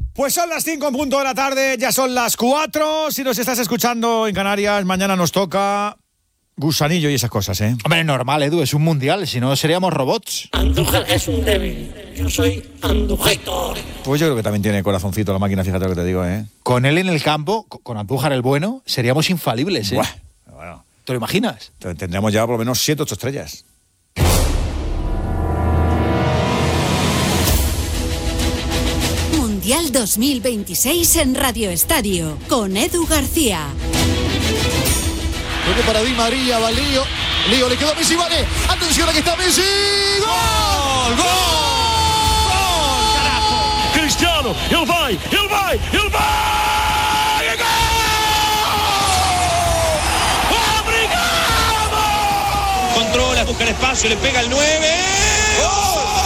Pues son las 5 en punto de la tarde, ya son las 4. Si nos estás escuchando en Canarias, mañana nos toca gusanillo y esas cosas, ¿eh? Hombre, normal, Edu, es un mundial, si no seríamos robots. Andújar es un débil, yo soy Andújar. Pues yo creo que también tiene corazoncito la máquina, fíjate lo que te digo, ¿eh? Con él en el campo, con Andújar el bueno, seríamos infalibles, ¿eh? Bueno, ¿Te lo imaginas? tendríamos ya por lo menos 7 o 8 estrellas. Mundial 2026 en Radio Estadio, con Edu García. Toque para Di María, va Lío. Lío le quedó a Messi, vale. Atención, aquí está Messi. ¡Gol! ¡Gol! ¡Gol! ¡Carajo! Cristiano, ele vai! ¡Obrigado! Controla, busca el espacio, le pega el 9. ¡Gol!